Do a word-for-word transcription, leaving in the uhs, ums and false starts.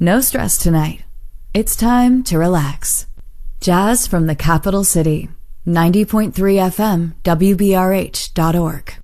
No stress tonight. It's time to relax. Jazz from the capital city. ninety point three F M, W B R H dot org.